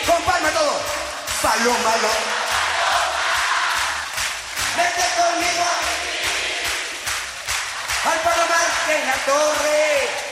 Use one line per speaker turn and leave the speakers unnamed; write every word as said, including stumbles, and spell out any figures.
Con palma todo. Paloma, lo. Vete conmigo al Palomar de la Torre.